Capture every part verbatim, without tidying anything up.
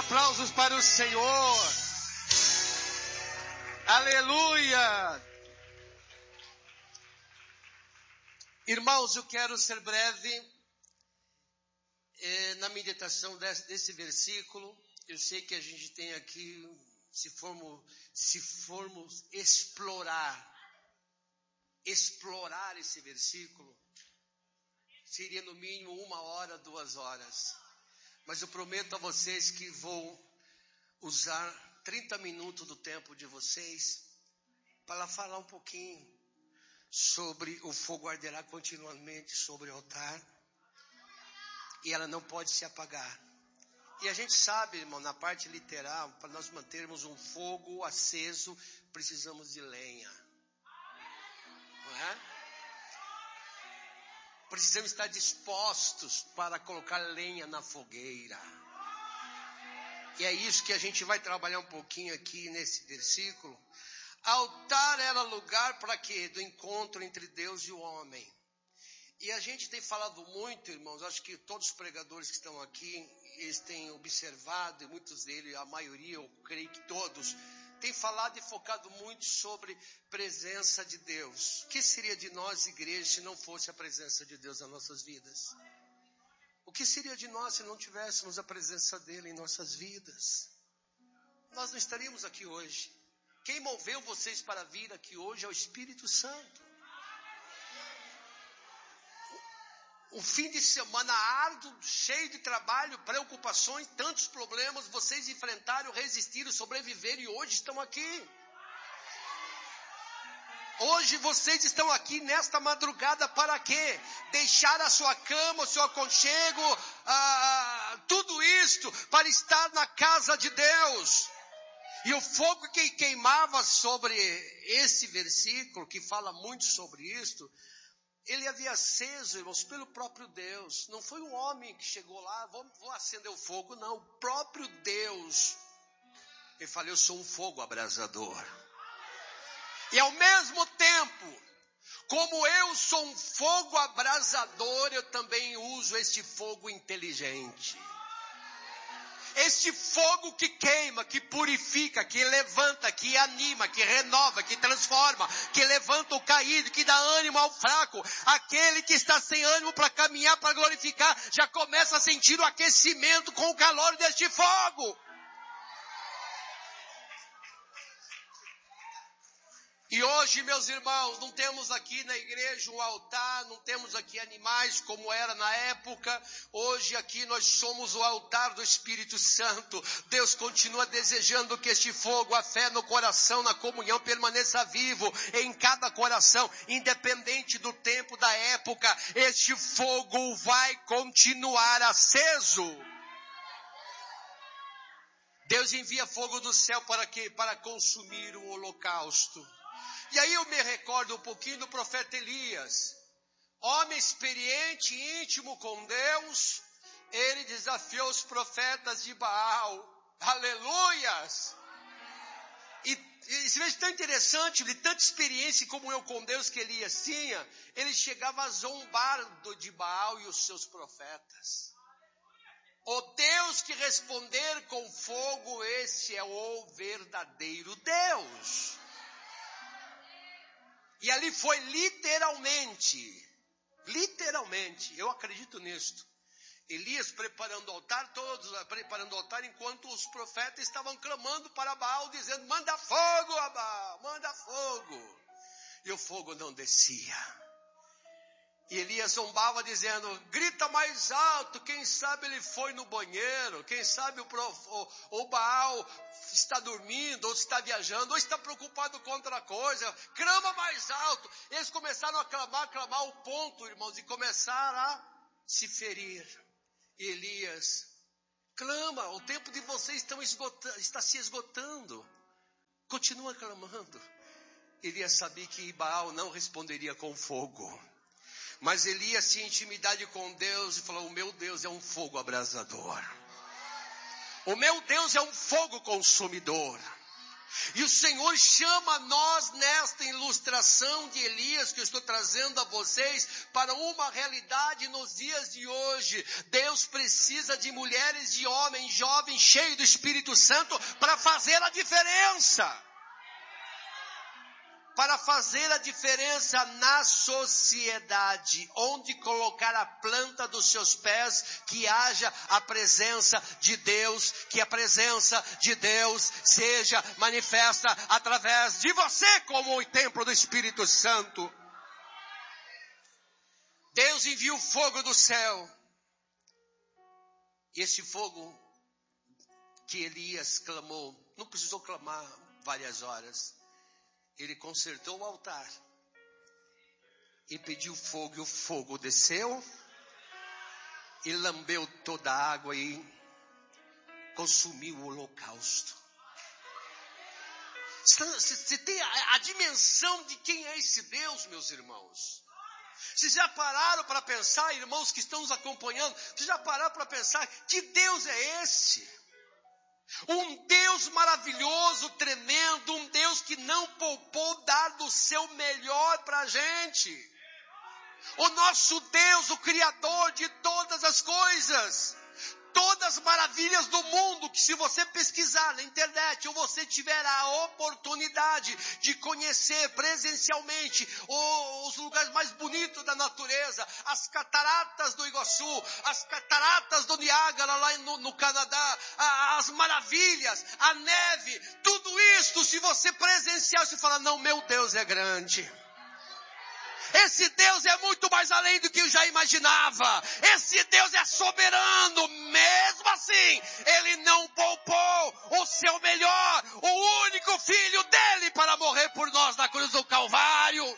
aplausos para o Senhor. Aleluia. Irmãos, eu quero ser breve é, na meditação desse, desse versículo. Eu sei que a gente tem aqui, se formos, se formos explorar, explorar esse versículo, seria no mínimo uma hora, duas horas. Mas eu prometo a vocês que vou usar trinta minutos do tempo de vocês para falar um pouquinho sobre o fogo arderá continuamente sobre o altar e ela não pode se apagar. E a gente sabe, irmão, na parte literal, para nós mantermos um fogo aceso, precisamos de lenha. Não é? Precisamos estar dispostos para colocar lenha na fogueira. E é isso que a gente vai trabalhar um pouquinho aqui nesse versículo. Altar era lugar para quê? Do encontro entre Deus e o homem. E a gente tem falado muito, irmãos, acho que todos os pregadores que estão aqui, eles têm observado, e muitos deles, a maioria, eu creio que todos, têm falado e focado muito sobre presença de Deus. O que seria de nós, igreja, se não fosse a presença de Deus nas nossas vidas? O que seria de nós se não tivéssemos a presença dele em nossas vidas? Nós não estaríamos aqui hoje. Quem moveu vocês para vir aqui hoje é o Espírito Santo. Um fim de semana árduo, cheio de trabalho, preocupações, tantos problemas, vocês enfrentaram, resistiram, sobreviveram e hoje estão aqui. Hoje vocês estão aqui nesta madrugada para quê? Deixar a sua cama, o seu aconchego, ah, tudo isto para estar na casa de Deus. E o fogo que queimava sobre esse versículo, que fala muito sobre isto, ele havia aceso, irmãos, pelo próprio Deus. Não foi um homem que chegou lá, vou, vou acender o fogo, não. O próprio Deus. Ele falou, eu sou um fogo abrasador. E ao mesmo tempo, como eu sou um fogo abrasador, eu também uso este fogo inteligente. Este fogo que queima, que purifica, que levanta, que anima, que renova, que transforma, que levanta o caído, que dá ânimo ao fraco. Aquele que está sem ânimo para caminhar, para glorificar, já começa a sentir o aquecimento com o calor deste fogo. E hoje, meus irmãos, não temos aqui na igreja um altar, não temos aqui animais como era na época. Hoje aqui nós somos o altar do Espírito Santo. Deus continua desejando que este fogo, a fé no coração, na comunhão, permaneça vivo em cada coração, independente do tempo, da época. Este fogo vai continuar aceso. Deus envia fogo do céu para quê? Para consumir o holocausto. E aí eu me recordo um pouquinho do profeta Elias. Homem experiente e íntimo com Deus, ele desafiou os profetas de Baal. Aleluias! E, e isso é tão interessante, de tanta experiência como eu com Deus que Elias tinha, ele chegava a zombar do, de Baal e os seus profetas. O Deus que responder com fogo, esse é o verdadeiro Deus. E ali foi literalmente, literalmente, eu acredito nisto. Elias preparando o altar, todos preparando o altar, enquanto os profetas estavam clamando para Baal, dizendo, manda fogo a Baal, manda fogo. E o fogo não descia. E Elias zombava dizendo, grita mais alto, quem sabe ele foi no banheiro, quem sabe o, prof, o, o Baal está dormindo, ou está viajando, ou está preocupado com outra coisa, clama mais alto. Eles começaram a clamar, clamar o ponto, irmãos, e começaram a se ferir. E Elias, clama, o tempo de vocês estão esgotando, está se esgotando, continua clamando. Elias sabia que Baal não responderia com fogo. Mas Elias tinha intimidade com Deus e falou, o meu Deus é um fogo abrasador. O meu Deus é um fogo consumidor. E o Senhor chama nós nesta ilustração de Elias que eu estou trazendo a vocês para uma realidade nos dias de hoje. Deus precisa de mulheres, de homens, jovens, cheios do Espírito Santo para fazer a diferença. Para fazer a diferença na sociedade, onde colocar a planta dos seus pés, que haja a presença de Deus, que a presença de Deus seja manifesta através de você como o templo do Espírito Santo. Deus envia o fogo do céu. E esse fogo que Elias clamou, não precisou clamar várias horas. Ele consertou o altar e pediu fogo, e o fogo desceu e lambeu toda a água e consumiu o holocausto. Você tem a, a dimensão de quem é esse Deus, meus irmãos? Vocês já pararam para pensar, irmãos que estão nos acompanhando, vocês já pararam para pensar, que Deus é esse? Um Deus maravilhoso, tremendo, um Deus que não poupou dar do seu melhor para a gente. O nosso Deus, o Criador de todas as coisas, todas as maravilhas do mundo, que se você pesquisar na internet, ou você tiver a oportunidade de conhecer presencialmente os lugares mais bonitos da natureza, as cataratas do Iguaçu, as cataratas do Niágara lá no, no Canadá, as maravilhas, a neve, tudo isso, se você presenciar, você fala, não, meu Deus é grande. Esse Deus é muito mais além do que eu já imaginava. Esse Deus é soberano. Mesmo assim, Ele não poupou o seu melhor, o único filho dele, para morrer por nós na cruz do Calvário.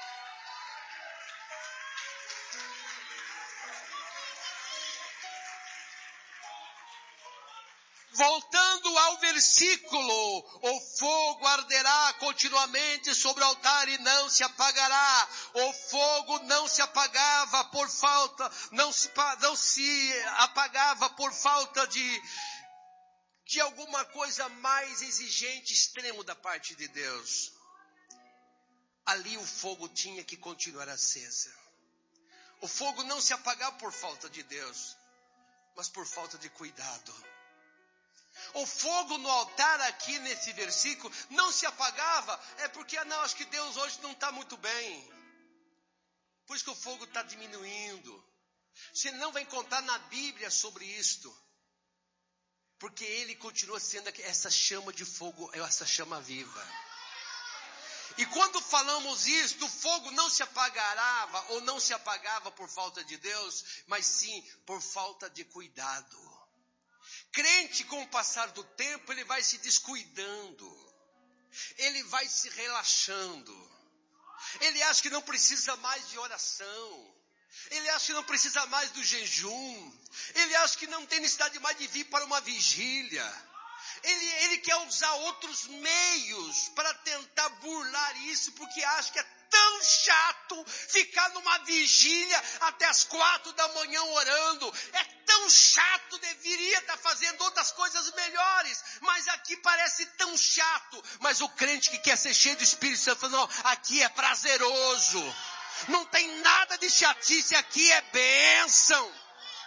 Voltando ao versículo, o fogo arderá continuamente sobre o altar e não se apagará. O fogo não se apagava por falta, não se, não se apagava por falta de, de alguma coisa mais exigente, extremo da parte de Deus. Ali o fogo tinha que continuar acesa. O fogo não se apagava por falta de Deus, mas por falta de cuidado. O fogo no altar aqui nesse versículo não se apagava, é porque, ah, não, acho que Deus hoje não está muito bem. Por isso que o fogo está diminuindo. Você não vai encontrar na Bíblia sobre isto. Porque ele continua sendo essa chama de fogo, essa chama viva. E quando falamos isto, o fogo não se apagará ou não se apagava por falta de Deus, mas sim por falta de cuidado. Crente, com o passar do tempo, ele vai se descuidando, ele vai se relaxando, ele acha que não precisa mais de oração, ele acha que não precisa mais do jejum, ele acha que não tem necessidade mais de vir para uma vigília, ele, ele quer usar outros meios para tentar burlar isso, porque acha que é tão chato ficar numa vigília até as quatro da manhã orando. É tão chato, deveria estar fazendo outras coisas melhores. Mas aqui parece tão chato. Mas o crente que quer ser cheio do Espírito Santo fala, não, aqui é prazeroso. Não tem nada de chatice, aqui é bênção.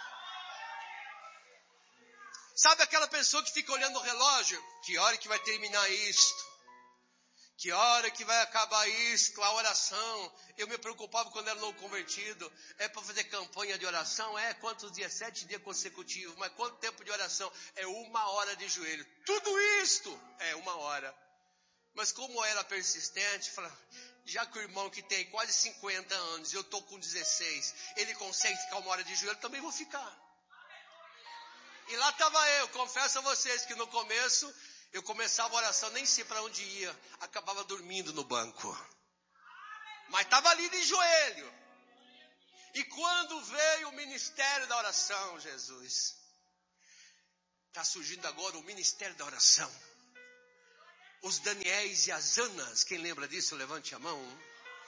Sabe aquela pessoa que fica olhando o relógio? Que hora que vai terminar isto? Que hora que vai acabar isso, a oração? Eu me preocupava quando era novo convertido. É para fazer campanha de oração? É, quantos dias? Sete dias consecutivos. Mas quanto tempo de oração? É uma hora de joelho. Tudo isto é uma hora. Mas como eu era persistente, falava, já que o irmão que tem quase cinquenta anos, eu estou com dezesseis, ele consegue ficar uma hora de joelho, eu também vou ficar. E lá estava eu, confesso a vocês que no começo, eu começava a oração, nem sei para onde ia, acabava dormindo no banco. Mas estava ali de joelho. E quando veio o ministério da oração, Jesus, está surgindo agora o ministério da oração. Os Daniéis e as Anas, quem lembra disso, levante a mão.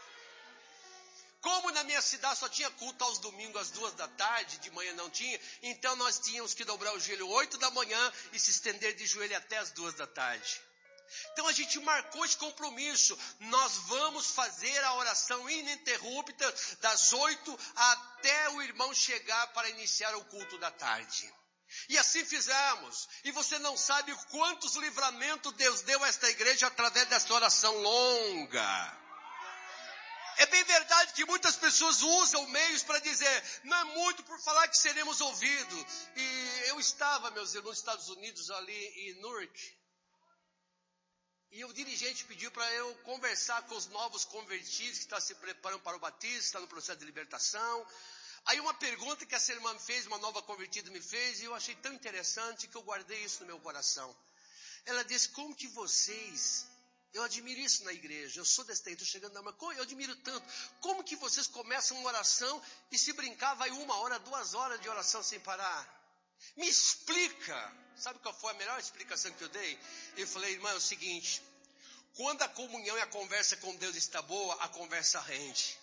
Como na minha cidade só tinha culto aos domingos às duas da tarde, de manhã não tinha, então nós tínhamos que dobrar o joelho oito da manhã e se estender de joelho até as duas da tarde. Então a gente marcou esse compromisso. Nós vamos fazer a oração ininterrupta das oito até o irmão chegar para iniciar o culto da tarde. E assim fizemos. E você não sabe quantos livramentos Deus deu a esta igreja através dessa oração longa. É bem verdade que muitas pessoas usam meios para dizer, não é muito por falar que seremos ouvidos. E eu estava, meus irmãos, nos Estados Unidos, ali em Newark. E o dirigente pediu para eu conversar com os novos convertidos que estão se preparando para o batismo, estão no processo de libertação. Aí uma pergunta que essa irmã me fez, uma nova convertida me fez, e eu achei tão interessante que eu guardei isso no meu coração. Ela disse, como que vocês, eu admiro isso na igreja, eu sou desse tempo, estou chegando na manhã, eu admiro tanto, como que vocês começam uma oração e se brincar vai uma hora, duas horas de oração sem parar? Me explica. Sabe qual foi a melhor explicação que eu dei? Eu falei, irmã, é o seguinte, quando a comunhão e a conversa com Deus está boa, a conversa rende.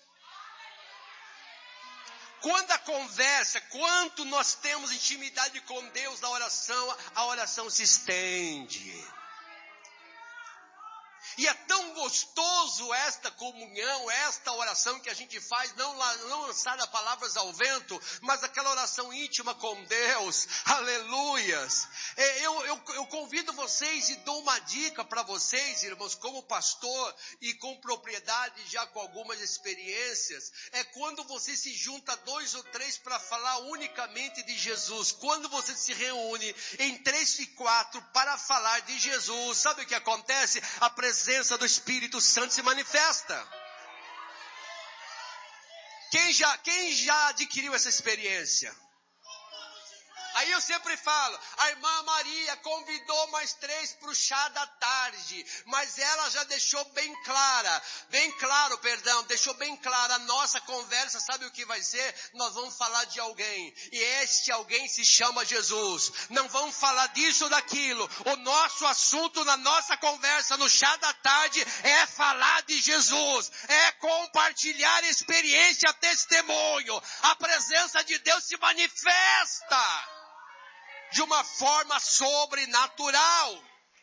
Quando a conversa, quanto nós temos intimidade com Deus na oração, a oração se estende. E é tão gostoso esta comunhão, esta oração que a gente faz, não, não lançar palavras ao vento, mas aquela oração íntima com Deus, aleluias. Eu, eu, eu convido vocês e dou uma dica para vocês, irmãos, como pastor e com propriedade, já com algumas experiências, é quando você se junta dois ou três para falar unicamente de Jesus. Quando você se reúne em três e quatro para falar de Jesus, sabe o que acontece? A presença A presença do Espírito Santo se manifesta. Quem já, quem já adquiriu essa experiência? Aí eu sempre falo, a irmã Maria convidou mais três para o chá da tarde, mas ela já deixou bem clara, bem claro, perdão, deixou bem clara a nossa conversa, sabe o que vai ser? Nós vamos falar de alguém, e este alguém se chama Jesus. Não vamos falar disso ou daquilo, o nosso assunto na nossa conversa no chá da tarde é falar de Jesus, é compartilhar experiência, testemunho. A presença de Deus se manifesta de uma forma sobrenatural.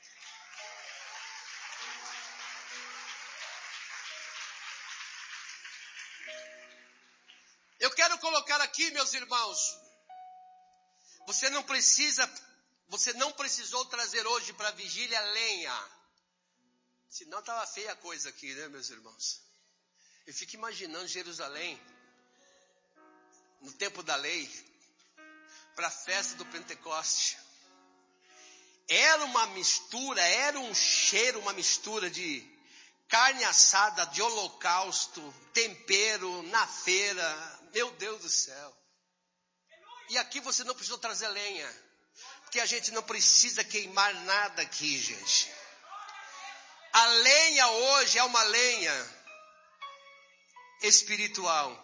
Eu quero colocar aqui, meus irmãos, você não precisa, você não precisou trazer hoje para a vigília lenha. Senão estava feia a coisa aqui, né, meus irmãos? Eu fico imaginando Jerusalém, no tempo da lei, para a festa do Pentecoste. Era uma mistura, era um cheiro, uma mistura de carne assada, de holocausto, tempero, na feira. Meu Deus do céu. E aqui você não precisou trazer lenha, porque a gente não precisa queimar nada aqui, gente. A lenha hoje é uma lenha espiritual,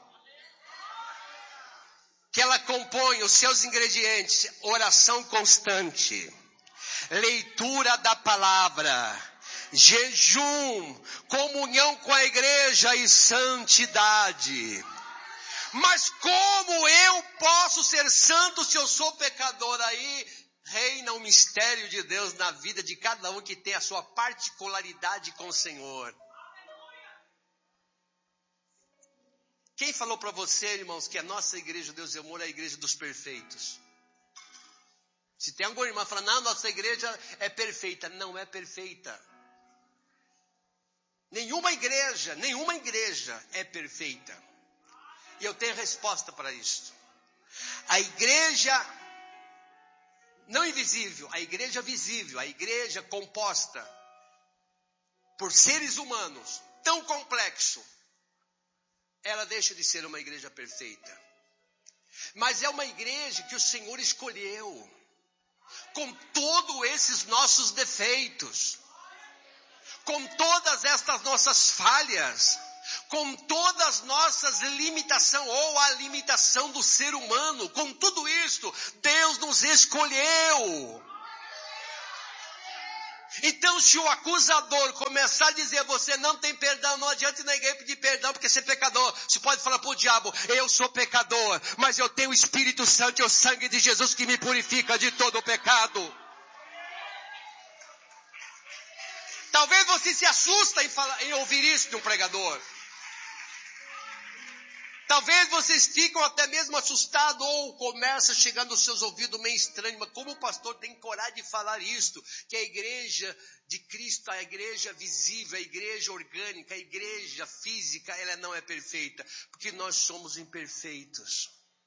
que ela compõe os seus ingredientes: oração constante, leitura da palavra, jejum, comunhão com a igreja e santidade. Mas como eu posso ser santo se eu sou pecador? Aí reina o mistério de Deus na vida de cada um que tem a sua particularidade com o Senhor. Quem falou para você, irmãos, que a nossa igreja, Deus de Amor, é a igreja dos perfeitos? Se tem alguma irmã falando, não, nossa igreja é perfeita. Não é perfeita. Nenhuma igreja, nenhuma igreja é perfeita. E eu tenho resposta para isso. A igreja não invisível, a igreja visível, a igreja composta por seres humanos tão complexo, ela deixa de ser uma igreja perfeita. Mas é uma igreja que o Senhor escolheu, com todos esses nossos defeitos, com todas estas nossas falhas, com todas as nossas limitações, ou a limitação do ser humano, com tudo isto, Deus nos escolheu. Então, se o acusador começar a dizer, você não tem perdão, não adianta ninguém pedir perdão, porque você é pecador. Você pode falar para o diabo, eu sou pecador, mas eu tenho o Espírito Santo e o sangue de Jesus que me purifica de todo o pecado. Talvez você se assusta em, falar, em ouvir isso de um pregador. Talvez vocês ficam até mesmo assustados ou começa a chegar nos seus ouvidos meio estranho. Mas como o pastor tem coragem de falar isto? Que a igreja de Cristo, a igreja visível, a igreja orgânica, a igreja física, ela não é perfeita. Porque nós somos imperfeitos.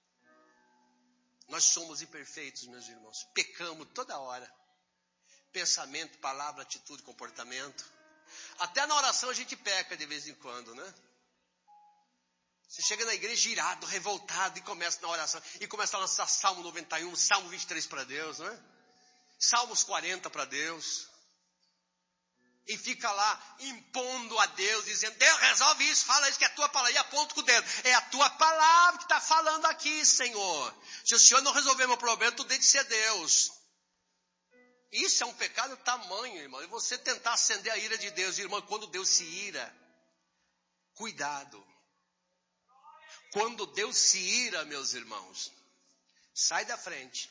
Nós somos imperfeitos, meus irmãos. Pecamos toda hora. Pensamento, palavra, atitude, comportamento. Até na oração a gente peca de vez em quando, né? Você chega na igreja irado, revoltado e começa na oração. E começa a lançar Salmo noventa e um, Salmo vinte e três para Deus, não é? Salmos quarenta para Deus. E fica lá impondo a Deus, dizendo, Deus, resolve isso, fala isso que é a tua palavra. E aponta com o dedo. É a tua palavra que está falando aqui, Senhor. Se o Senhor não resolver meu problema, tu tem de ser Deus. Isso é um pecado tamanho, irmão. E você tentar acender a ira de Deus, irmão, quando Deus se ira, cuidado. Quando Deus se ira, meus irmãos, sai da frente.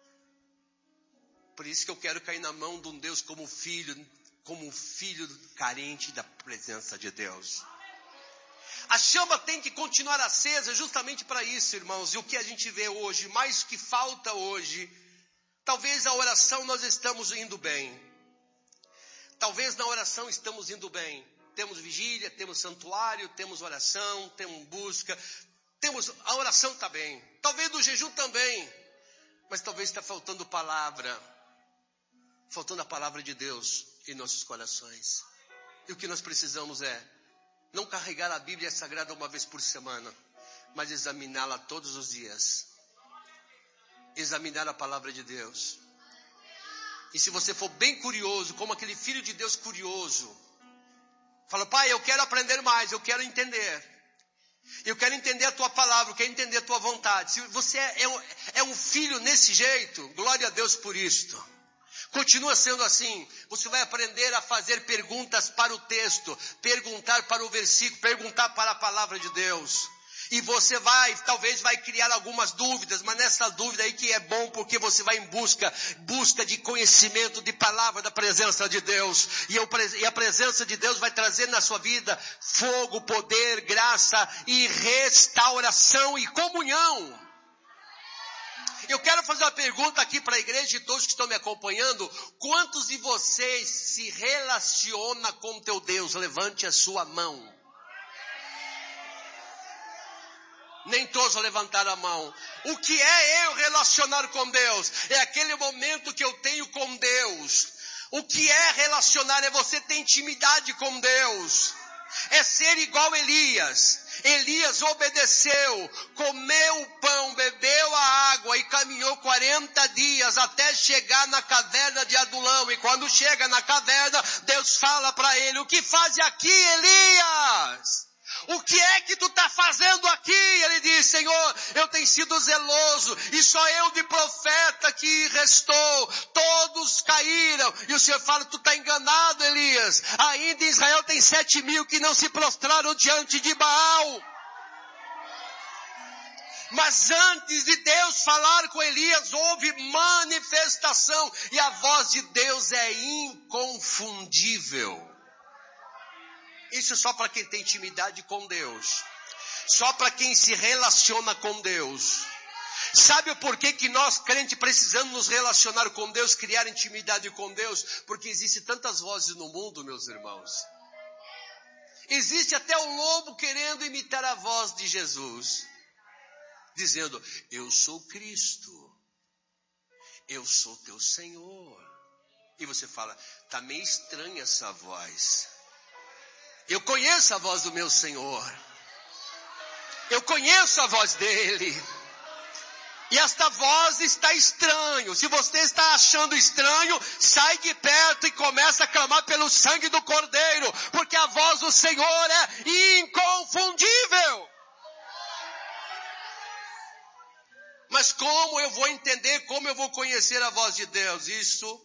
Por isso que eu quero cair na mão de um Deus como filho, como um filho carente da presença de Deus. A chama tem que continuar acesa justamente para isso, irmãos. E o que a gente vê hoje, mais que falta hoje, talvez a oração nós estamos indo bem. Talvez na oração estamos indo bem. Temos vigília, temos santuário, temos oração, temos busca. Temos, a oração está bem. Talvez no jejum também. Mas talvez está faltando palavra. Faltando a palavra de Deus em nossos corações. E o que nós precisamos é não carregar a Bíblia Sagrada uma vez por semana, mas examiná-la todos os dias. Examinar a palavra de Deus. E se você for bem curioso, como aquele filho de Deus curioso, fala, pai, eu quero aprender mais, eu quero entender. Eu quero entender a tua palavra, eu quero entender a tua vontade. Se você é, é, um, é um filho nesse jeito, glória a Deus por isto. Continua sendo assim. Você vai aprender a fazer perguntas para o texto, perguntar para o versículo, perguntar para a palavra de Deus. E você vai, talvez vai criar algumas dúvidas, mas nessa dúvida aí que é bom, porque você vai em busca, busca de conhecimento, de palavra, da presença de Deus. E, eu, e a presença de Deus vai trazer na sua vida fogo, poder, graça e restauração e comunhão. Eu quero fazer uma pergunta aqui para a igreja e todos que estão me acompanhando. Quantos de vocês se relacionam com teu Deus? Levante a sua mão. Nem todos levantaram a mão. O que é eu relacionar com Deus? É aquele momento que eu tenho com Deus. O que é relacionar? É você ter intimidade com Deus. É ser igual Elias. Elias obedeceu, comeu o pão, bebeu a água e caminhou quarenta dias até chegar na caverna de Adulão. E quando chega na caverna, Deus fala para ele, o que faz aqui, Elias? O que é que tu está fazendo aqui? Ele diz, Senhor, eu tenho sido zeloso e só eu de profeta que restou. Todos caíram. E o Senhor fala, tu está enganado, Elias. Ainda em Israel tem sete mil que não se prostraram diante de Baal. Mas antes de Deus falar com Elias, houve manifestação. E a voz de Deus é inconfundível. Isso só para quem tem intimidade com Deus. Só para quem se relaciona com Deus. Sabe o porquê que nós, crentes, precisamos nos relacionar com Deus, criar intimidade com Deus? Porque existem tantas vozes no mundo, meus irmãos. Existe até o lobo querendo imitar a voz de Jesus. Dizendo, eu sou Cristo. Eu sou teu Senhor. E você fala, está meio estranha essa voz. Eu conheço a voz do meu Senhor. Eu conheço a voz dele. E esta voz está estranho. Se você está achando estranho, sai de perto e começa a clamar pelo sangue do Cordeiro. Porque a voz do Senhor é inconfundível. Mas como eu vou entender, como eu vou conhecer a voz de Deus? Isso...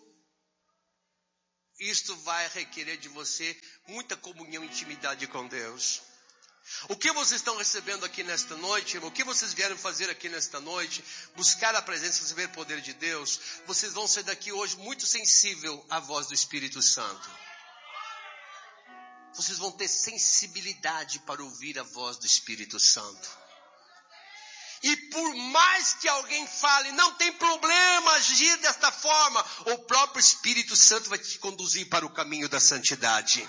Isto vai requerer de você muita comunhão e intimidade com Deus. O que vocês estão recebendo aqui nesta noite, irmão? O que vocês vieram fazer aqui nesta noite? Buscar a presença, receber o poder de Deus. Vocês vão sair daqui hoje muito sensível à voz do Espírito Santo. vocês vão ter sensibilidade para ouvir a voz do Espírito Santo. E por mais que alguém fale, não tem problema agir desta forma, o próprio Espírito Santo vai te conduzir para o caminho da santidade.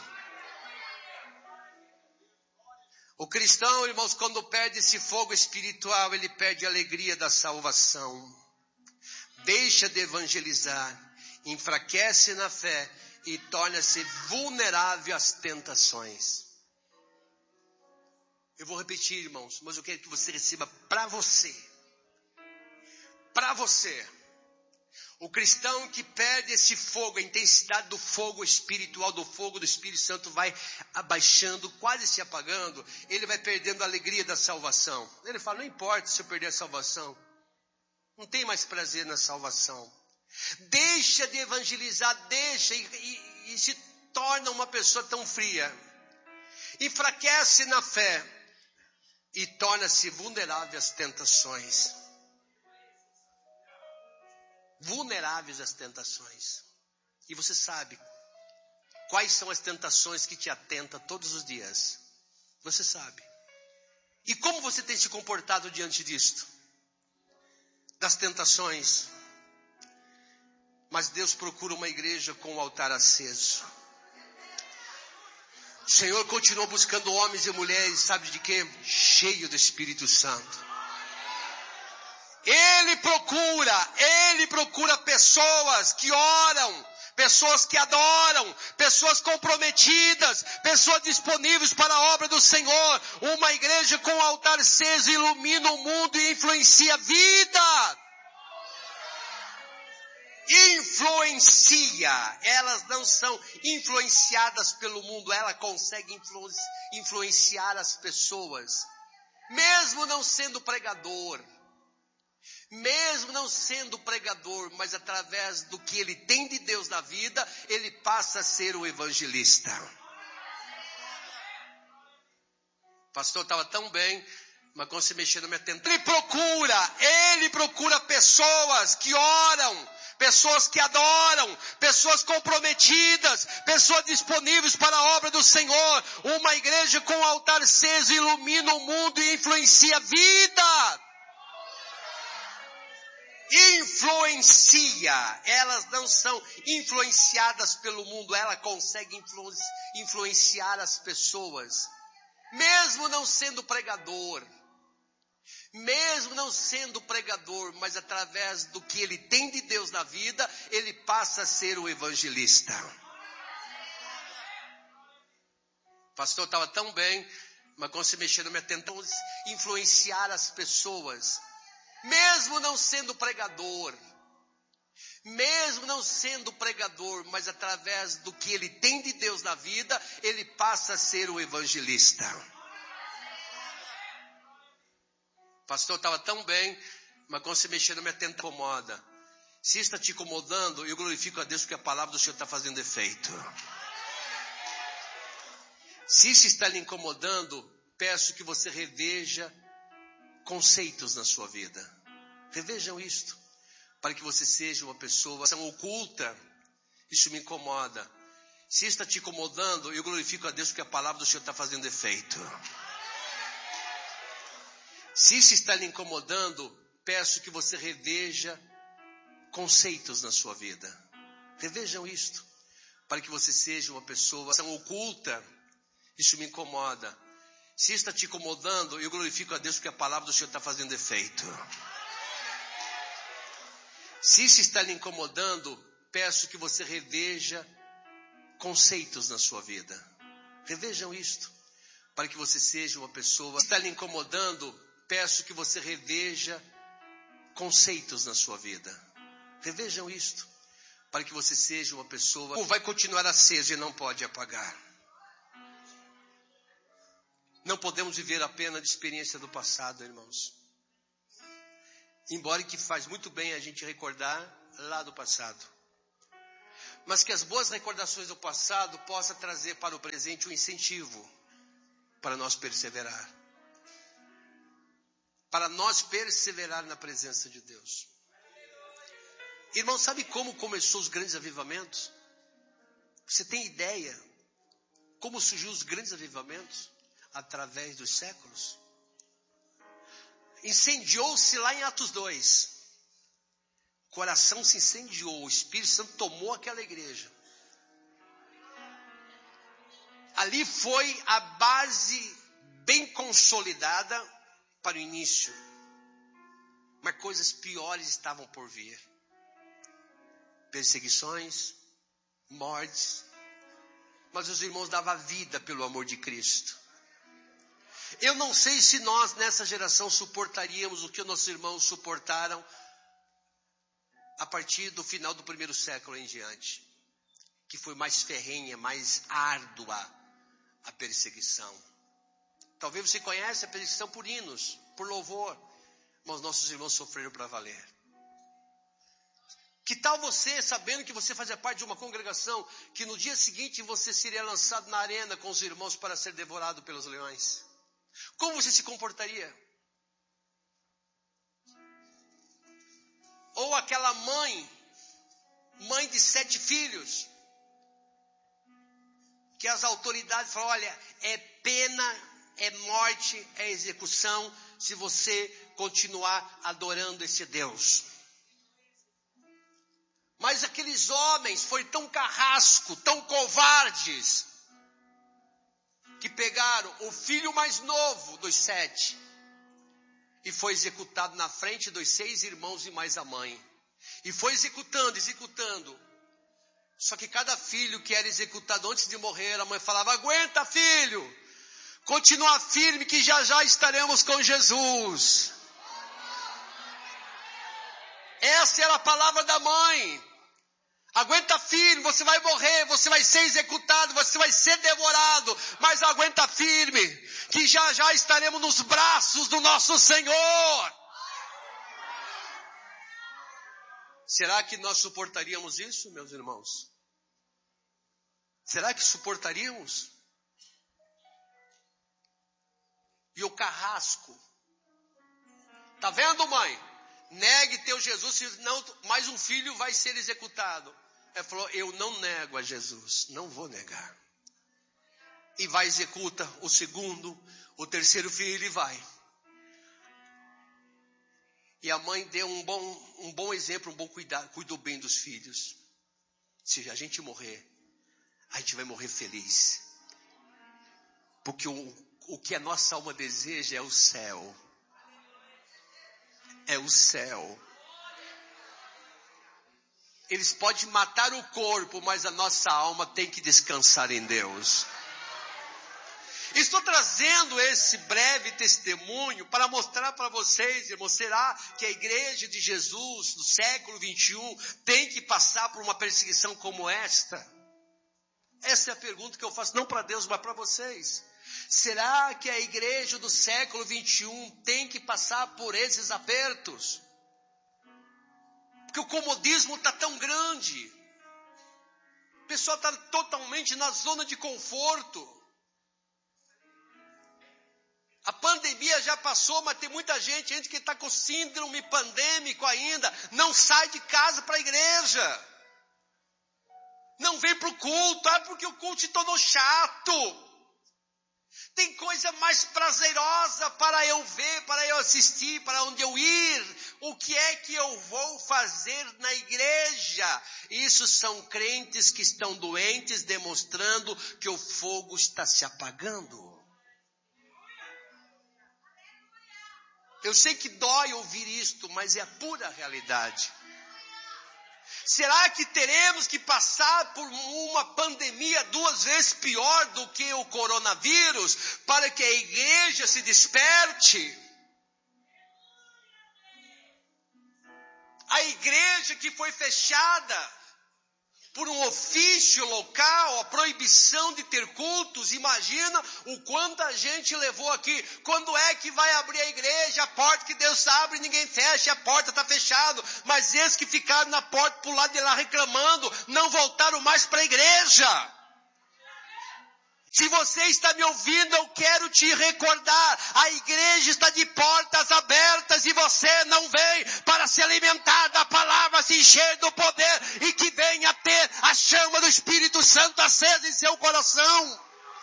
O cristão, irmãos, quando perde esse fogo espiritual, ele perde a alegria da salvação. Deixa de evangelizar, enfraquece na fé e torna-se vulnerável às tentações. Eu vou repetir, irmãos, mas eu quero que você receba para você. Para você. O cristão que perde esse fogo, a intensidade do fogo espiritual, do fogo do Espírito Santo vai abaixando, quase se apagando. Ele vai perdendo a alegria da salvação. Ele fala, não importa se eu perder a salvação. Não tem mais prazer na salvação. Deixa de evangelizar, deixa e, e, e se torna uma pessoa tão fria. Enfraquece na fé. E torna-se vulnerável às tentações. Vulneráveis às tentações. E você sabe quais são as tentações que te atentam todos os dias. Você sabe. E como você tem se comportado diante disto? Das tentações. Mas Deus procura uma igreja com o altar aceso. O Senhor continua buscando homens e mulheres, sabe de quê? Cheio do Espírito Santo. Ele procura, Ele procura pessoas que oram, pessoas que adoram, pessoas comprometidas, pessoas disponíveis para a obra do Senhor. Uma igreja com o altar aceso ilumina o mundo e influencia a vida. Influencia, elas não são influenciadas pelo mundo, ela consegue influ, influenciar as pessoas, mesmo não sendo pregador, mesmo não sendo pregador, mas através do que ele tem de Deus na vida, ele passa a ser o evangelista. O pastor estava tão bem, mas quando se mexer no meu tempo, ele procura, ele procura pessoas que oram, pessoas que adoram, pessoas comprometidas, pessoas disponíveis para a obra do Senhor. Uma igreja com o altar aceso ilumina o mundo e influencia a vida. Influencia, elas não são influenciadas pelo mundo, ela consegue influ, influenciar as pessoas, mesmo não sendo pregador. Mesmo não sendo pregador, mas através do que ele tem de Deus na vida, ele passa a ser o evangelista. O pastor estava tão bem, mas quando se mexer no meu tempo, influenciar as pessoas, mesmo não sendo pregador, mesmo não sendo pregador, mas através do que ele tem de Deus na vida, ele passa a ser o evangelista. O pastor estava tão bem, mas quando se mexer no meu tempo, incomoda. Se está te incomodando, eu glorifico a Deus porque a palavra do Senhor está fazendo efeito. Se isso está lhe incomodando, peço que você reveja conceitos na sua vida. Revejam isto, para que você seja uma pessoa oculta. Isso me incomoda. Se está te incomodando, eu glorifico a Deus porque a palavra do Senhor está fazendo efeito. Se isso está lhe incomodando, peço que você reveja conceitos na sua vida. Revejam isto, para que você seja uma pessoa oculta. Isso me incomoda. Se isso está te incomodando, eu glorifico a Deus porque a palavra do Senhor está fazendo efeito. Se isso está lhe incomodando, peço que você reveja conceitos na sua vida. Revejam isto, para que você seja uma pessoa. Se está lhe incomodando, peço que você reveja conceitos na sua vida. Revejam isto, para que você seja uma pessoa. Vai continuar aceso e não pode apagar. Não podemos viver apenas de experiência do passado, irmãos. Embora que faz muito bem a gente recordar lá do passado. Mas que as boas recordações do passado possam trazer para o presente um incentivo para nós perseverar. Para nós perseverar na presença de Deus. Irmão, sabe como começou os grandes avivamentos? Você tem ideia como surgiu os grandes avivamentos através dos séculos? Incendiou-se lá em Atos dois. O coração se incendiou, o Espírito Santo tomou aquela igreja. Ali foi a base bem consolidada para o início. Mas coisas piores estavam por vir. Perseguições, mortes. Mas os irmãos davam vida pelo amor de Cristo. Eu não sei se nós nessa geração suportaríamos o que os nossos irmãos suportaram a partir do final do primeiro século em diante. Que foi mais ferrenha, mais árdua a perseguição. Talvez você conheça a perseguição por hinos, por louvor. Mas nossos irmãos sofreram para valer. Que tal você, sabendo que você fazia parte de uma congregação, que no dia seguinte você seria lançado na arena com os irmãos para ser devorado pelos leões? Como você se comportaria? Ou aquela mãe, mãe de sete filhos, que as autoridades falam, olha, é pena, é morte, é execução, se você continuar adorando esse Deus. Mas aqueles homens foram tão carrasco, tão covardes, que pegaram o filho mais novo dos sete e foi executado na frente dos seis irmãos e mais a mãe. E foi executando, executando. Só que cada filho que era executado antes de morrer, a mãe falava, aguenta filho, continua firme que já já estaremos com Jesus. Essa era a palavra da mãe. Aguenta firme, você vai morrer, você vai ser executado, você vai ser devorado, mas aguenta firme, que já já estaremos nos braços do nosso Senhor. Será que nós suportaríamos isso, meus irmãos? Será que suportaríamos? E o carrasco, tá vendo, mãe? Negue teu Jesus, senão mais um filho vai ser executado. Ela falou, eu não nego a Jesus, não vou negar. E vai executa o segundo, o terceiro filho e vai. E a mãe deu um bom, um bom exemplo, um bom cuidado, cuidou bem dos filhos. Se a gente morrer, a gente vai morrer feliz. Porque o, o que a nossa alma deseja é o céu. É o céu. Eles podem matar o corpo, mas a nossa alma tem que descansar em Deus. Estou trazendo esse breve testemunho para mostrar para vocês, irmãos, será que a igreja de Jesus do século vinte e um tem que passar por uma perseguição como esta? Essa é a pergunta que eu faço, não para Deus, mas para vocês. Será que a igreja do século vinte e um tem que passar por esses apertos? Porque o comodismo está tão grande. O pessoal está totalmente na zona de conforto. A pandemia já passou, mas tem muita gente, gente que está com síndrome pandêmico ainda, não sai de casa para a igreja. Não vem para o culto, ah, porque o culto se tornou chato. Tem coisa mais prazerosa para eu ver, para eu assistir, para onde eu ir. O que é que eu vou fazer na igreja? Isso são crentes que estão doentes, demonstrando que o fogo está se apagando. Eu sei que dói ouvir isto, mas é a pura realidade. Será que teremos que passar por uma pandemia duas vezes pior do que o coronavírus para que a igreja se desperte? A igreja que foi fechada por um ofício local, a proibição de ter cultos, imagina o quanto a gente levou aqui. Quando é que vai abrir a igreja? A porta que Deus abre, ninguém fecha, a porta está fechada. Mas esses que ficaram na porta por lado de lá reclamando, não voltaram mais para a igreja. Se você está me ouvindo, eu quero te recordar, a igreja está de portas abertas e você não vem para se alimentar da palavra, se encher do poder e que venha ter a chama do Espírito Santo acesa em seu coração.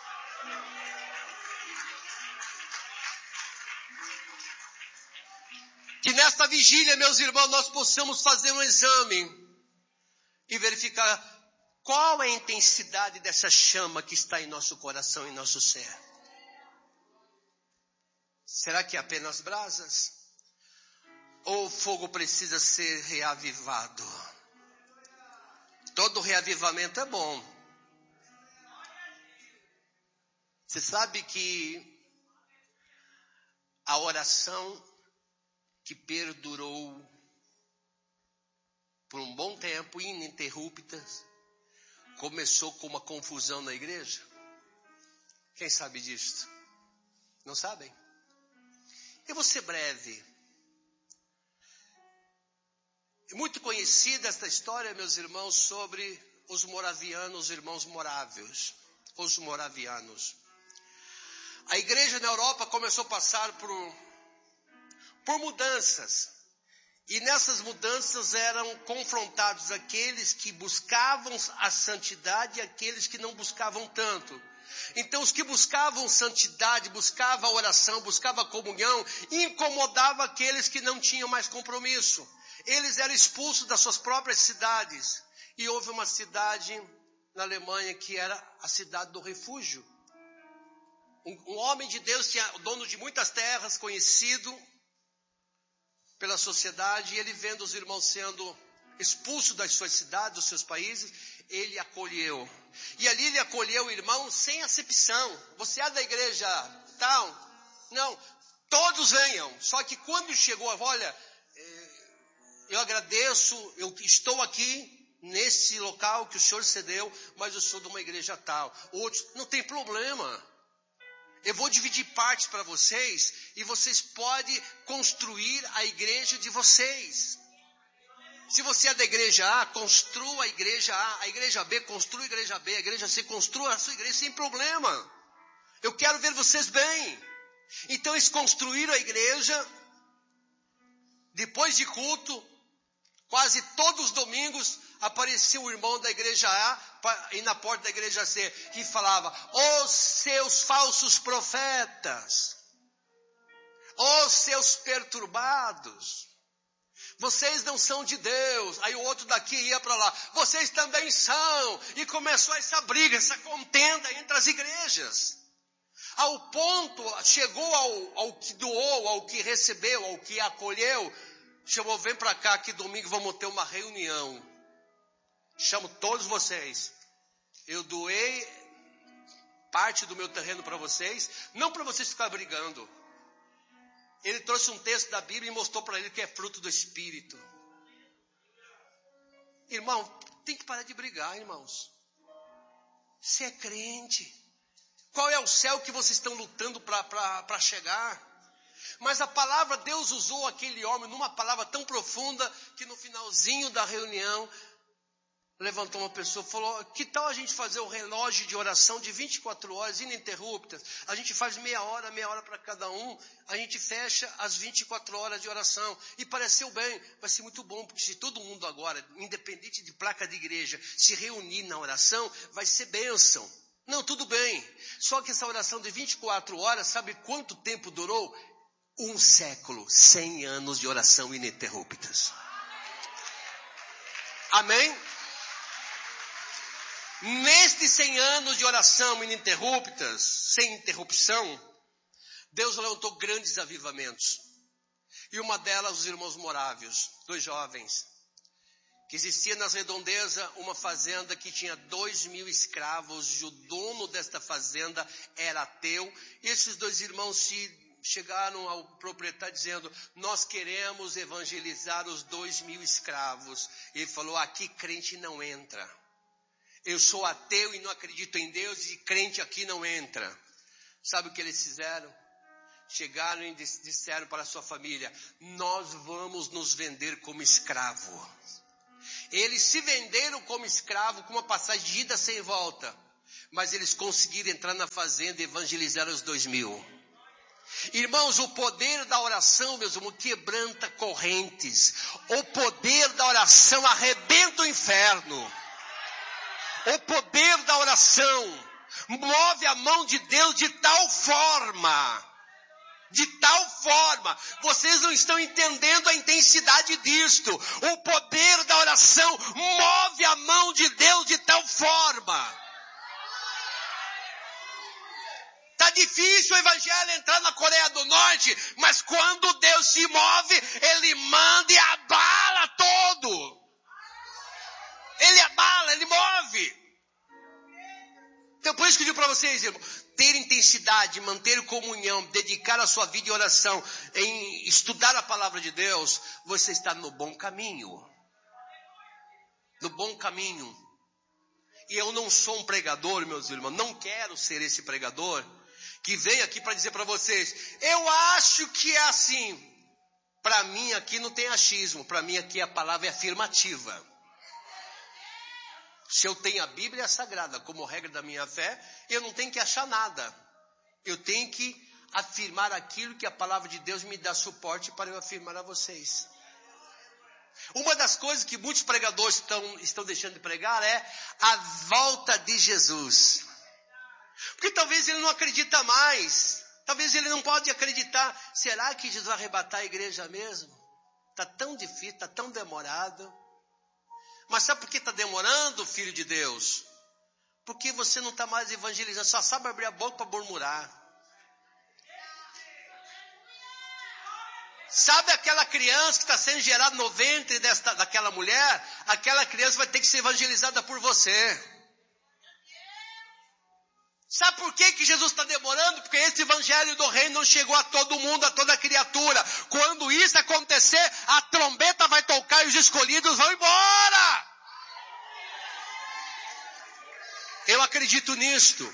nesta vigília, meus irmãos, nós possamos fazer um exame e verificar qual é a intensidade dessa chama que está em nosso coração, em nosso ser. Será que é apenas brasas? Ou o fogo precisa ser reavivado? Todo reavivamento é bom. Você sabe que a oração que perdurou por um bom tempo, ininterrupta, começou com uma confusão na igreja? Quem sabe disso? Não sabem? Eu vou ser breve. É muito conhecida esta história, meus irmãos, sobre os moravianos, os irmãos morávios, os moravianos. A igreja na Europa começou a passar por, por mudanças. E nessas mudanças eram confrontados aqueles que buscavam a santidade e aqueles que não buscavam tanto. Então os que buscavam santidade, buscavam a oração, buscavam a comunhão, incomodavam aqueles que não tinham mais compromisso. Eles eram expulsos das suas próprias cidades. E houve uma cidade na Alemanha que era a cidade do refúgio. Um, um homem de Deus, tinha, dono de muitas terras, conhecido pela sociedade, e ele vendo os irmãos sendo expulsos das suas cidades, dos seus países, ele acolheu. E ali ele acolheu o irmão sem acepção. Você é da igreja tal? Não, todos venham. Só que quando chegou, olha, eu agradeço, eu estou aqui nesse local que o senhor cedeu, mas eu sou de uma igreja tal. Outros, não tem problema. Eu vou dividir partes para vocês e vocês podem construir a igreja de vocês. Se você é da igreja A, construa a igreja A. A igreja B, construa a igreja B. A igreja C, construa a sua igreja sem problema. Eu quero ver vocês bem. Então eles construíram a igreja. Depois de culto, quase todos os domingos, aparecia o irmão da igreja A e na porta da igreja C, que falava: os seus falsos profetas, os seus perturbados, vocês não são de Deus. Aí o outro daqui ia para lá: vocês também são. E começou essa briga, essa contenda entre as igrejas. Ao ponto, chegou ao, ao que doou, ao que recebeu, ao que acolheu. Chamou: vem para cá que domingo vamos ter uma reunião. Chamo todos vocês. Eu doei parte do meu terreno para vocês, não para vocês ficarem brigando. Ele trouxe um texto da Bíblia e mostrou para ele que é fruto do Espírito. Irmão, tem que parar de brigar, irmãos. Você é crente. Qual é o céu que vocês estão lutando para chegar? Mas a palavra, Deus usou aquele homem numa palavra tão profunda que no finalzinho da reunião levantou uma pessoa e falou: que tal a gente fazer o relógio de oração de vinte e quatro horas ininterruptas? A gente faz meia hora, meia hora para cada um. A gente fecha as vinte e quatro horas de oração. E pareceu bem, vai ser muito bom, porque se todo mundo agora, independente de placa de igreja, se reunir na oração, vai ser bênção. Não, tudo bem. Só que essa oração de vinte e quatro horas, sabe quanto tempo durou? Um século, cem anos de oração ininterruptas. Amém? Nestes cem anos de oração ininterruptas, sem interrupção, Deus levantou grandes avivamentos. E uma delas, os irmãos morávios, dois jovens, que existia nas redondezas uma fazenda que tinha dois mil escravos, e o dono desta fazenda era ateu. E esses dois irmãos se chegaram ao proprietário dizendo: nós queremos evangelizar os dois mil escravos. Ele falou: aqui crente não entra. Eu sou ateu e não acredito em Deus, e crente aqui não entra. Sabe o que eles fizeram? Chegaram e disseram para a sua família: nós vamos nos vender como escravo. Eles se venderam como escravo, com uma passagem de ida sem volta. Mas eles conseguiram entrar na fazenda e evangelizar os dois mil. Irmãos, o poder da oração, meus irmãos, quebranta correntes. O poder da oração arrebenta o inferno. O poder da oração move a mão de Deus de tal forma De tal forma, vocês não estão entendendo a intensidade disto. O poder da oração move a mão de Deus de tal forma. Está difícil o evangelho entrar na Coreia do Norte, mas quando Deus se move, Ele manda e abala todo. Ele abala, Ele move. Então por isso que eu digo para vocês, irmão, ter intensidade, manter comunhão, dedicar a sua vida em oração, em estudar a palavra de Deus, você está no bom caminho. No bom caminho. E eu não sou um pregador, meus irmãos, não quero ser esse pregador que vem aqui para dizer para vocês, eu acho que é assim. Para mim aqui não tem achismo, para mim aqui a palavra é afirmativa. Se eu tenho a Bíblia Sagrada como regra da minha fé, eu não tenho que achar nada. Eu tenho que afirmar aquilo que a palavra de Deus me dá suporte para eu afirmar a vocês. Uma das coisas que muitos pregadores estão, estão deixando de pregar é a volta de Jesus. Porque talvez ele não acredita mais. Talvez ele não pode acreditar. Será que Jesus vai arrebatar a igreja mesmo? Está tão difícil, está tão demorado. Mas sabe por que está demorando, filho de Deus? Porque você não está mais evangelizando, só sabe abrir a boca para murmurar. Sabe aquela criança que está sendo gerada no ventre desta, daquela mulher? Aquela criança vai ter que ser evangelizada por você. Sabe por que, que Jesus está demorando? Porque esse evangelho do reino não chegou a todo mundo, a toda criatura. Quando isso acontecer, a trombeta vai tocar e os escolhidos vão embora. Eu acredito nisto.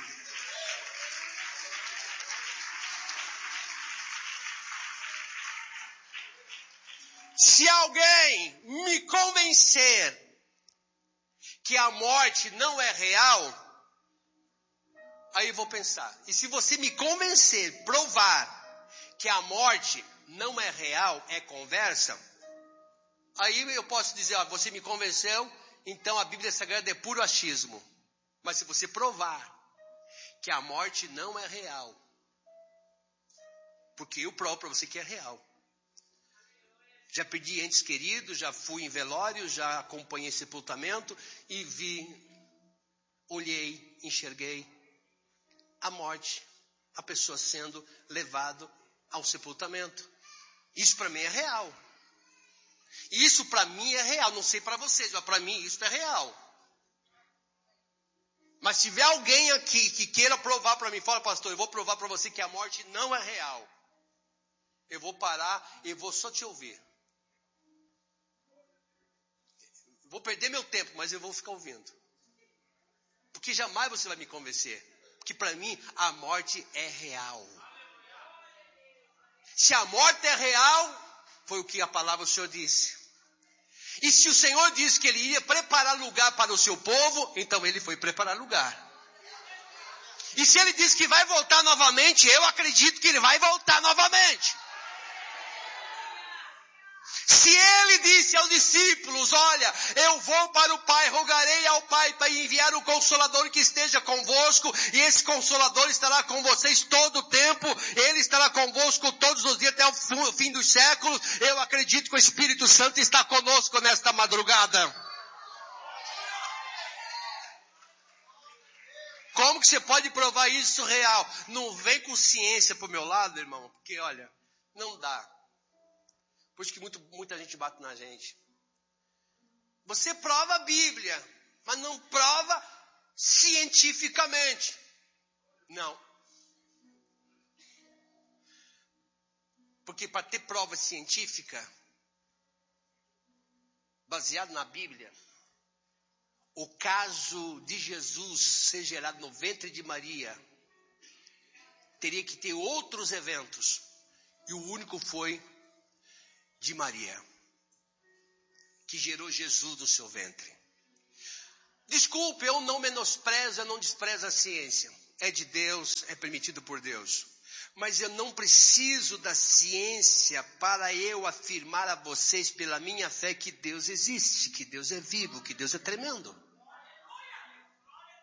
Se alguém me convencer que a morte não é real, aí eu vou pensar. E se você me convencer, provar que a morte não é real, é conversa, aí eu posso dizer, ó, você me convenceu, então a Bíblia Sagrada é puro achismo. Mas se você provar que a morte não é real, porque eu provo para você que é real. Já perdi entes queridos, já fui em velório, já acompanhei sepultamento e vi, olhei, enxerguei a morte, a pessoa sendo levado ao sepultamento. Isso para mim é real. Isso para mim é real. Não sei para vocês, mas para mim isso é real. Mas se tiver alguém aqui que queira provar para mim, fala, pastor, eu vou provar para você que a morte não é real. Eu vou parar e vou só te ouvir. Vou perder meu tempo, mas eu vou ficar ouvindo. Porque jamais você vai me convencer. Porque para mim a morte é real. Se a morte é real, foi o que a palavra do Senhor disse. E se o Senhor disse que Ele ia preparar lugar para o seu povo, então Ele foi preparar lugar. E se Ele disse que vai voltar novamente, eu acredito que Ele vai voltar novamente. Se Ele disse aos discípulos, olha, eu vou para o Pai, rogarei ao Pai para enviar o Consolador que esteja convosco, e esse Consolador estará com vocês todo o tempo, Ele estará convosco todos os dias até o fim dos séculos, eu acredito que o Espírito Santo está conosco nesta madrugada. Como que você pode provar isso real? Não vem com ciência para o meu lado, irmão, porque olha, não dá. Por isso que muito, muita gente bate na gente. Você prova a Bíblia, mas não prova cientificamente. Não. Porque para ter prova científica, baseado na Bíblia, o caso de Jesus ser gerado no ventre de Maria, teria que ter outros eventos. E o único foi de Maria, que gerou Jesus no seu ventre. Desculpe, eu não menosprezo, eu não desprezo a ciência. É de Deus, é permitido por Deus. Mas eu não preciso da ciência para eu afirmar a vocês pela minha fé que Deus existe, que Deus é vivo, que Deus é tremendo.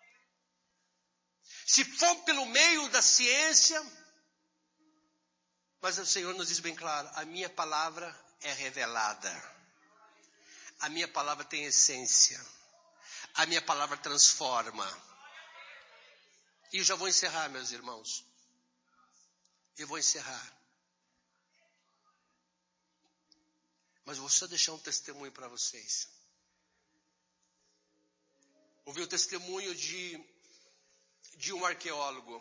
Se for pelo meio da ciência, Mas o Senhor nos diz bem claro, a minha palavra é revelada. A minha palavra tem essência. A minha palavra transforma. E eu já vou encerrar, meus irmãos. Eu vou encerrar. Mas eu vou só deixar um testemunho para vocês. Ouvi o testemunho de, de um arqueólogo.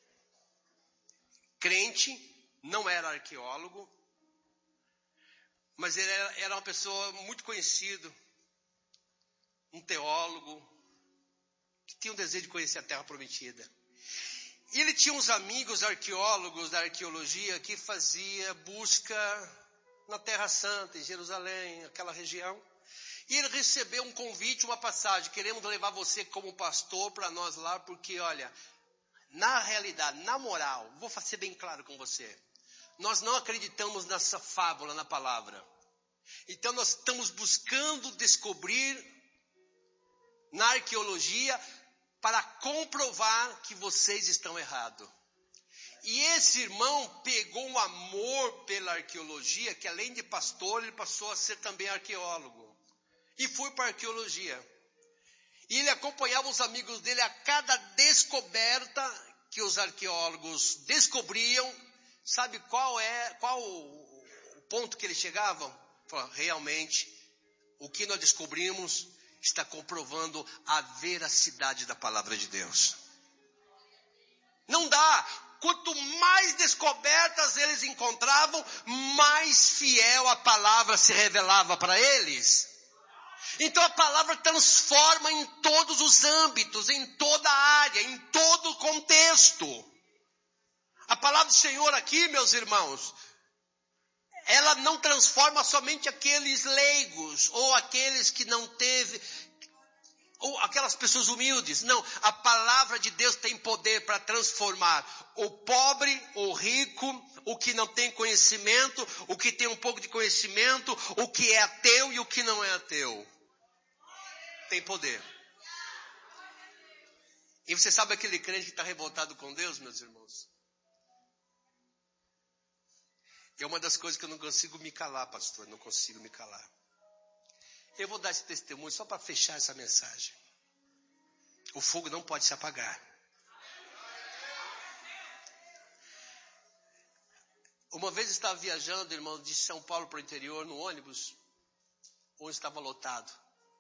Crente, não era arqueólogo, mas ele era, era uma pessoa muito conhecida, um teólogo, que tinha um desejo de conhecer a Terra Prometida. E ele tinha uns amigos arqueólogos da arqueologia que fazia busca na Terra Santa, em Jerusalém, aquela região. E ele recebeu um convite, uma passagem, queremos levar você como pastor para nós lá, porque olha, na realidade, na moral, vou ser bem claro com você, nós não acreditamos nessa fábula, na palavra. Então nós estamos buscando descobrir na arqueologia para comprovar que vocês estão errados. E esse irmão pegou um amor pela arqueologia, que além de pastor, ele passou a ser também arqueólogo. E foi para a arqueologia. E ele acompanhava os amigos dele a cada descoberta que os arqueólogos descobriam. Sabe qual é, qual o ponto que eles chegavam? Falaram, realmente, o que nós descobrimos está comprovando a veracidade da palavra de Deus. Não dá. Quanto mais descobertas eles encontravam, mais fiel a palavra se revelava para eles. Então a palavra transforma em todos os âmbitos, em toda a área, em todo o contexto. A palavra do Senhor aqui, meus irmãos, ela não transforma somente aqueles leigos, ou aqueles que não teve, ou aquelas pessoas humildes. Não, a palavra de Deus tem poder para transformar o pobre, o rico, o que não tem conhecimento, o que tem um pouco de conhecimento, o que é ateu e o que não é ateu. Tem poder. E você sabe aquele crente que está revoltado com Deus, meus irmãos? É uma das coisas que eu não consigo me calar, pastor, não consigo me calar. Eu vou dar esse testemunho só para fechar essa mensagem. O fogo não pode se apagar. Uma vez eu estava viajando, irmão, de São Paulo para o interior, no ônibus, onde estava lotado.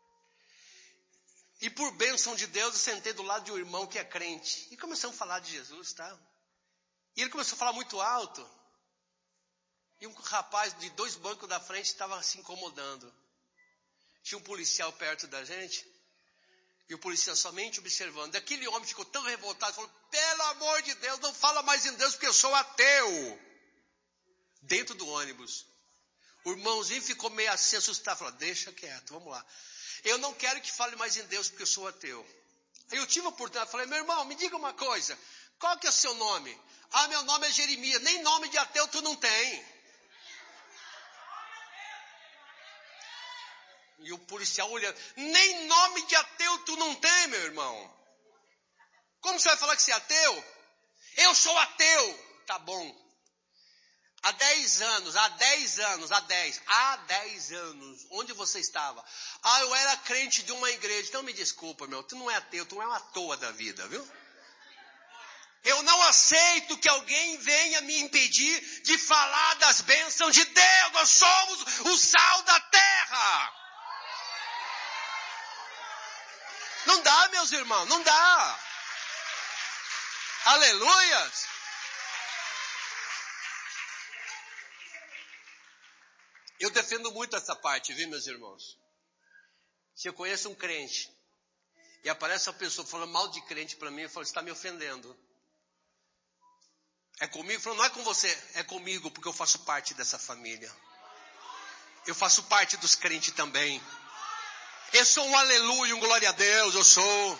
E por bênção de Deus, eu sentei do lado de um irmão que é crente. E começamos a falar de Jesus, tá? E ele começou a falar muito alto. E um rapaz de dois bancos da frente estava se incomodando. Tinha um policial perto da gente. E o policial somente observando. Aquele homem ficou tão revoltado, falou, pelo amor de Deus, não fala mais em Deus porque eu sou ateu. Dentro do ônibus. O irmãozinho ficou meio assim assustado, falou, deixa quieto, vamos lá. Eu não quero que fale mais em Deus porque eu sou ateu. Aí eu tive a oportunidade, falei, meu irmão, me diga uma coisa. Qual que é o seu nome? Ah, meu nome é Jeremias. Nem nome de ateu tu não tem. E o policial olhando, nem nome de ateu tu não tem, meu irmão. Como você vai falar que você é ateu? Eu sou ateu. Tá bom. Há dez anos, há dez anos, há dez, há dez anos, onde você estava? Ah, eu era crente de uma igreja. Então me desculpa, meu, tu não é ateu, tu não é uma toa da vida, viu? Eu não aceito que alguém venha me impedir de falar das bênçãos de Deus. Nós somos o sal da terra. Não dá, meus irmãos, não dá. Aleluias. Eu defendo muito essa parte, viu, meus irmãos? Se eu conheço um crente e aparece uma pessoa falando mal de crente para mim, eu falo, você está me ofendendo. É comigo? Eu falo, não é com você, é comigo, porque eu faço parte dessa família. Eu faço parte dos crentes também. Eu sou um aleluia, um glória a Deus, eu sou.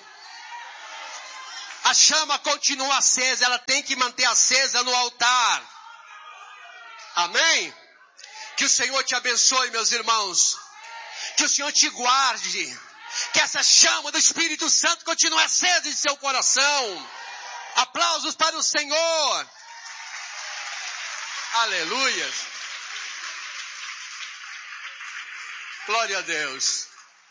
A chama continua acesa, ela tem que manter acesa no altar. Amém? Que o Senhor te abençoe, meus irmãos. Que o Senhor te guarde. Que essa chama do Espírito Santo continue acesa em seu coração. Aplausos para o Senhor. Aleluia. Glória a Deus.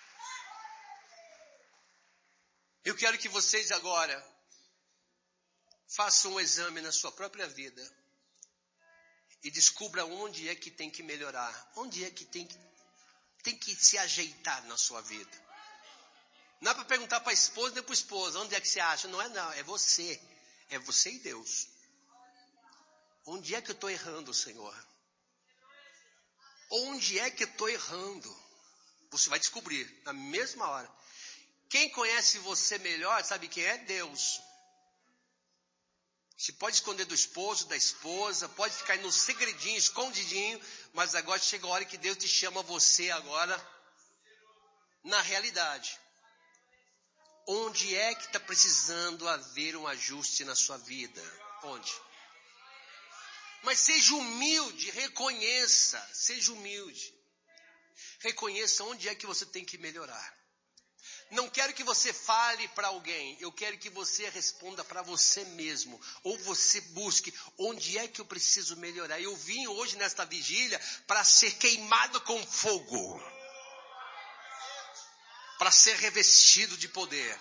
Eu quero que vocês agora façam um exame na sua própria vida e descubra onde é que tem que melhorar, onde é que tem que, tem que se ajeitar na sua vida. Não é para perguntar para a esposa nem para o esposo, onde é que você acha? Não é não, é você. É você e Deus. Onde é que eu estou errando, Senhor? Onde é que eu estou errando? Você vai descobrir na mesma hora. Quem conhece você melhor, sabe quem é? Deus. Você pode esconder do esposo, da esposa, pode ficar no segredinho, escondidinho, mas agora chega a hora que Deus te chama você agora na realidade. Onde é que está precisando haver um ajuste na sua vida? Onde? Mas seja humilde, reconheça, seja humilde. Reconheça onde é que você tem que melhorar. Não quero que você fale para alguém, eu quero que você responda para você mesmo. Ou você busque onde é que eu preciso melhorar. Eu vim hoje nesta vigília para ser queimado com fogo. Para ser revestido de poder.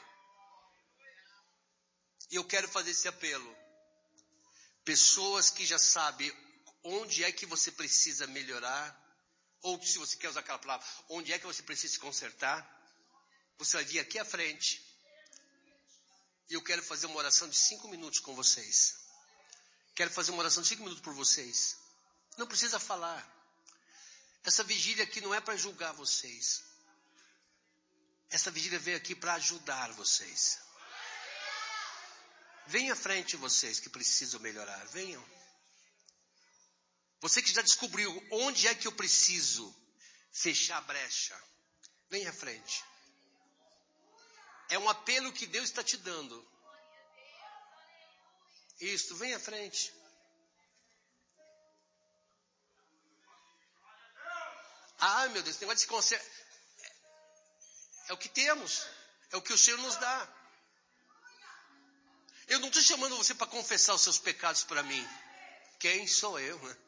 E eu quero fazer esse apelo. Pessoas que já sabem onde é que você precisa melhorar, ou se você quer usar aquela palavra, onde é que você precisa se consertar, você vai vir aqui à frente. E eu quero fazer uma oração de cinco minutos com vocês. Quero fazer uma oração de cinco minutos por vocês. Não precisa falar. Essa vigília aqui não é para julgar vocês. Essa vigília veio aqui para ajudar vocês. Venham à frente vocês que precisam melhorar. Venham. Você que já descobriu onde é que eu preciso fechar a brecha. Venha à frente. É um apelo que Deus está te dando. Isso, venha à frente. Ah, meu Deus, esse negócio de se consertar. É o que temos. É o que o Senhor nos dá. Eu não estou chamando você para confessar os seus pecados para mim. Quem sou eu? Né?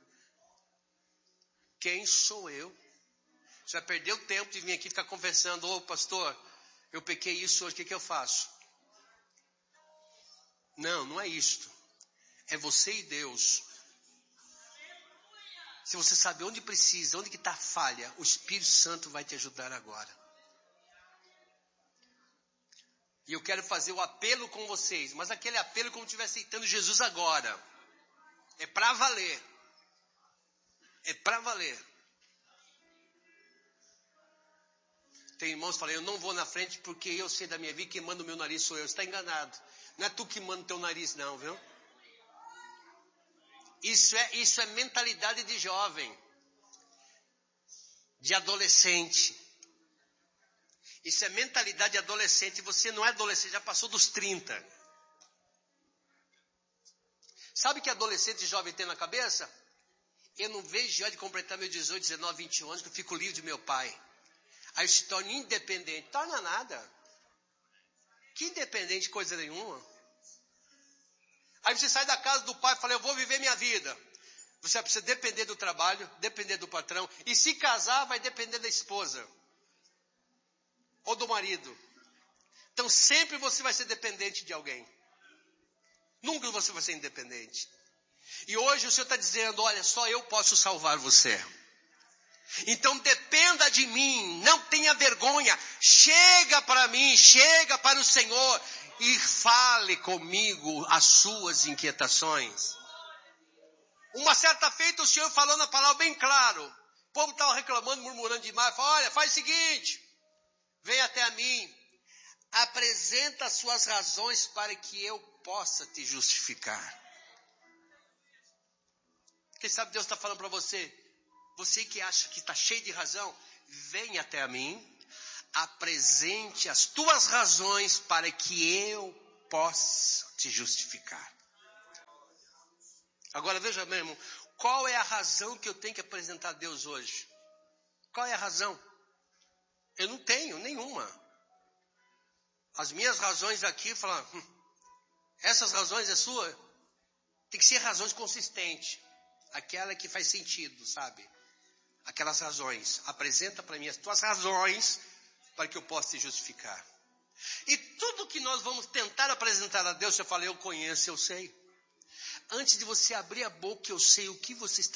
Quem sou eu? Você vai perder o tempo de vir aqui ficar confessando. Ô pastor, eu pequei isso hoje, o que, que eu faço? Não, não é isto. É você e Deus. Se você sabe onde precisa, onde que está a falha, o Espírito Santo vai te ajudar agora. E eu quero fazer o apelo com vocês, mas aquele apelo como se estivesse aceitando Jesus agora. É para valer. É para valer. Tem irmãos que falam, eu não vou na frente porque eu sei da minha vida, quem manda o meu nariz sou eu. Você está enganado. Não é tu que manda o teu nariz não, viu? Isso é, isso é mentalidade de jovem. De adolescente. Isso é mentalidade de adolescente. Você não é adolescente, já passou dos trinta. Sabe o que adolescente e jovem tem na cabeça? Eu não vejo hora de completar meus dezoito, dezenove, vinte anos, que eu fico livre de meu pai. Aí eu se torno independente. Torna nada. Que independente, coisa nenhuma. Aí você sai da casa do pai e fala, eu vou viver minha vida. Você precisa depender do trabalho, depender do patrão. E se casar, vai depender da esposa. Ou do marido. Então sempre você vai ser dependente de alguém. Nunca você vai ser independente. E hoje o Senhor está dizendo, olha, só eu posso salvar você. Então dependa de mim, não tenha vergonha. Chega para mim, chega para o Senhor e fale comigo as suas inquietações. Uma certa feita o Senhor falando a palavra bem claro. O povo estava reclamando, murmurando demais. Falou, olha, faz o seguinte. Vem até a mim, apresenta as suas razões para que eu possa te justificar. Quem sabe Deus está falando para você, você que acha que está cheio de razão, vem até a mim, apresente as tuas razões para que eu possa te justificar. Agora veja mesmo, qual é a razão que eu tenho que apresentar a Deus hoje? Qual é a razão? Eu não tenho nenhuma. As minhas razões aqui, falam, hum, essas razões é sua? Tem que ser razões consistentes. aquela que faz sentido, sabe? Aquelas razões. Apresenta para mim as tuas razões para que eu possa te justificar. E tudo que nós vamos tentar apresentar a Deus, eu falei, eu conheço, eu sei. Antes de você abrir a boca, eu sei o que você está